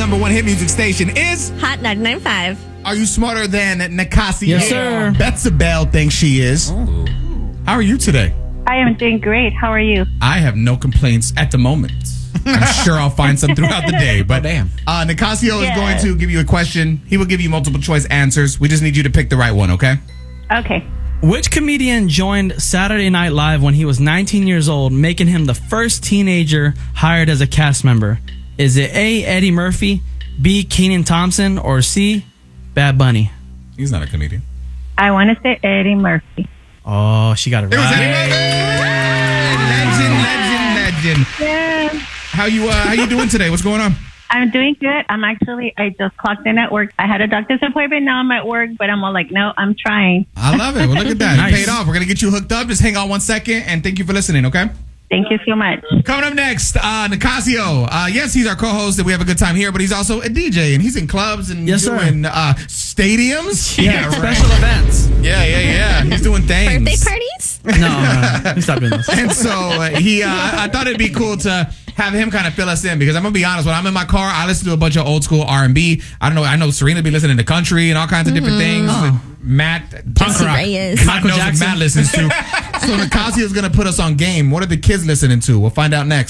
#1 hit music station is Hot 99.5. Are You Smarter Than Nicasia? Yes, sir. Betsabelle thinks she is. Oh. How are you today? I am doing great. How are you? I have no complaints at the moment. I'm sure I'll find some throughout the day. But damn. Nicasio is Yes. going to give you a question. He will give you multiple choice answers. We just need you to pick the right one, okay? Okay. Which comedian joined Saturday Night Live when he was 19 years old, making him the first teenager hired as a cast member? Is it A, Eddie Murphy, B, Kenan Thompson, or C, Bad Bunny? He's not a comedian. I want to say Eddie Murphy. Oh, she got it It was Eddie right. Murphy. Legend. Yeah. How you doing today? What's going on? I'm doing good. I just clocked in at work. I had a doctor's appointment. Now I'm at work, but I'm all like, no, I'm trying. I love it. Well, look at that. Nice. It paid off. We're going to get you hooked up. Just hang on 1 second, and thank you for listening, okay? Thank you so much. Coming up next, Nicasio. Yes, he's our co-host, and we have a good time here, but he's also a DJ, and he's in clubs and Yes, sir. doing stadiums. Yeah, right. special events. Yeah. He's doing things. Birthday parties? No, stop doing this. And so I thought it'd be cool to have him kind of fill us in, because I'm gonna be honest, when I'm in my car, I listen to a bunch of old school R&B. I know Serena be listening to country and all kinds of different things. Matt, punk Jesse rock. Reyes. God Michael knows what Jackson. Matt listens to. So Nicasio's gonna put us on game. What are the kids listening to? We'll find out next.